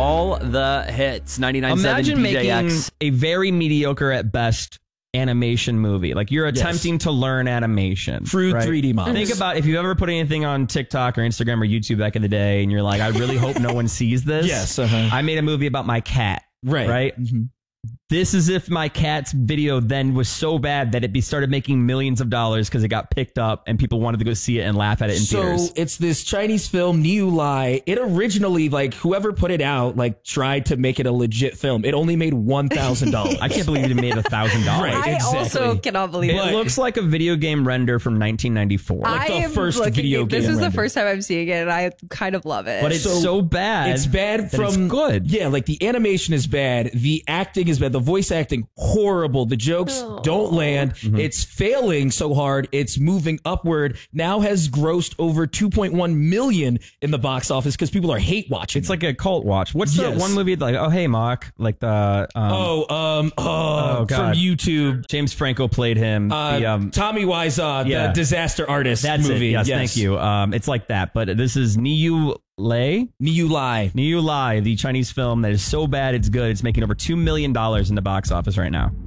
all the hits. 99.7 Imagine making DJX. a very mediocre at best animation movie. Like you're attempting to learn animation through 3D models. Think about if you ever put anything on TikTok or Instagram or YouTube back in the day, and you're like, I really hope no one sees this. Yes, I made a movie about my cat. Right. This is if my cat's video then was so bad that it started making millions of dollars because it got picked up and people wanted to go see it and laugh at it in theaters. So it's this Chinese film, Niu Lai. It originally, like, whoever put it out, like, tried to make it a legit film. It only made $1,000. I can't believe it made $1,000. Right, I exactly. also cannot believe It looks like a video game render from 1994. Like the first video game This is the render. first time I'm seeing it, and I kind of love it. But it's so bad. It's bad that from it's good. Yeah, like the animation is bad, the acting is bad, the voice acting horrible, the jokes don't land. It's failing so hard, it's moving upward. Now has grossed over 2.1 million in the box office because people are hate watching. It's like a cult watch. What's that one movie like? Oh, hey, Mock. Like the from God. YouTube. James Franco played him. Tommy Wiseau, the disaster artist That's movie. it. Yes, thank you. It's like that, but this is Niu Lai, the Chinese film that is so bad it's good. It's making over $2 million in the box office right now.